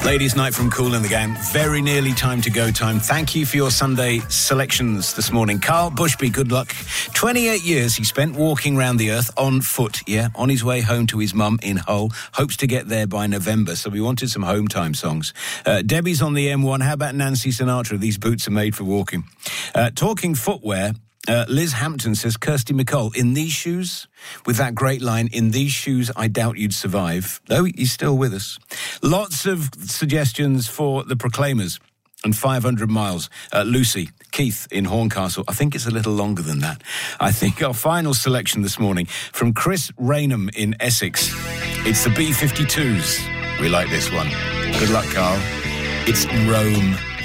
Ladies' night from Kool and the Gang. Very nearly time to go time. Thank you for your Sunday selections this morning. Carl Bushby, good luck. 28 years he spent walking around the earth on foot, on his way home to his mum in Hull. Hopes to get there by November, so we wanted some home time songs. Debbie's on the M1. How about Nancy Sinatra? These boots are made for walking. Talking footwear, Liz Hampton says, Kirsty McCall, in these shoes, with that great line, in these shoes, I doubt you'd survive. Though he's still with us. Lots of suggestions for the Proclaimers and 500 miles. Lucy, Keith in Horncastle. I think it's a little longer than that. I think our final selection this morning from Chris Raynham in Essex. It's the B-52s. We like this one. Good luck, Carl. It's Rome.